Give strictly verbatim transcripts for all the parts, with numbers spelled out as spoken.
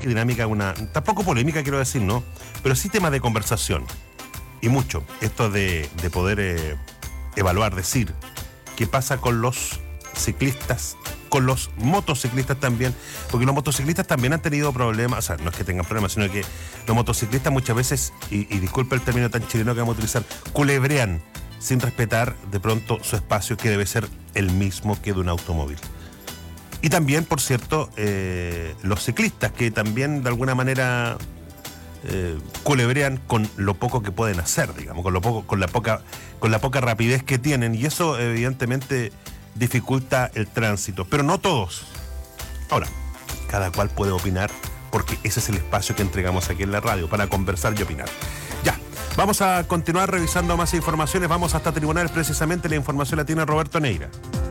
que dinámica, una tampoco polémica quiero decir, ¿no? Pero sí tema de conversación. Y mucho. Esto de, de poder eh, evaluar, decir, qué pasa con los ciclistas, con los motociclistas también, porque los motociclistas también han tenido problemas, o sea, no es que tengan problemas, sino que los motociclistas muchas veces, y, y disculpe el término tan chileno que vamos a utilizar, culebrean sin respetar de pronto su espacio, que debe ser el mismo que de un automóvil. Y también, por cierto, eh, los ciclistas, que también de alguna manera eh, culebrean con lo poco que pueden hacer, digamos, con lo poco, con la poca, con la poca rapidez que tienen, y eso evidentemente dificulta el tránsito, pero no todos. Ahora, cada cual puede opinar, porque ese es el espacio que entregamos aquí en la radio, para conversar y opinar. Ya, vamos a continuar revisando más informaciones, vamos hasta tribunales, precisamente la información la tiene Roberto Neira.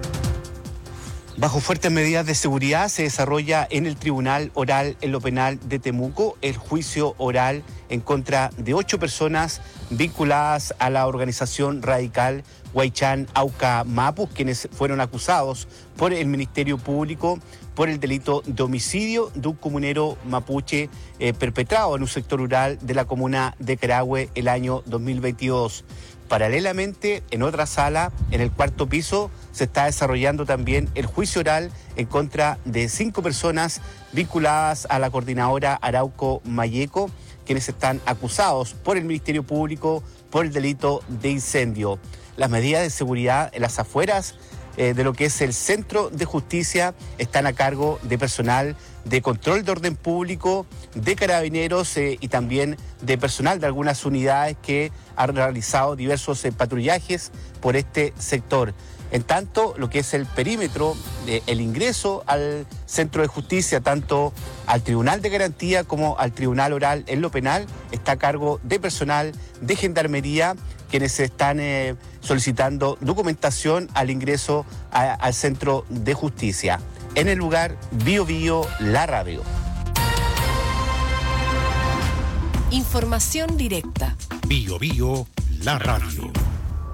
Bajo fuertes medidas de seguridad se desarrolla en el Tribunal Oral en lo Penal de Temuco el juicio oral en contra de ocho personas vinculadas a la organización radical Huaychán Auca Mapu, quienes fueron acusados por el Ministerio Público por el delito de homicidio de un comunero mapuche eh, perpetrado en un sector rural de la comuna de Carahue el año dos mil veintidós. Paralelamente, en otra sala, en el cuarto piso, se está desarrollando también el juicio oral en contra de cinco personas vinculadas a la coordinadora Arauco Mayeco, quienes están acusados por el Ministerio Público por el delito de incendio. Las medidas de seguridad en las afueras eh, de lo que es el Centro de Justicia están a cargo de personal de control de orden público, de carabineros eh, y también de personal de algunas unidades que han realizado diversos eh, patrullajes por este sector. En tanto, lo que es el perímetro, eh, el ingreso al Centro de Justicia, tanto al Tribunal de Garantía como al Tribunal Oral en lo Penal, está a cargo de personal de Gendarmería, quienes están eh, solicitando documentación al ingreso a, al Centro de Justicia. En el lugar, Bio Bio, la radio. Información directa. Bio Bio, la radio.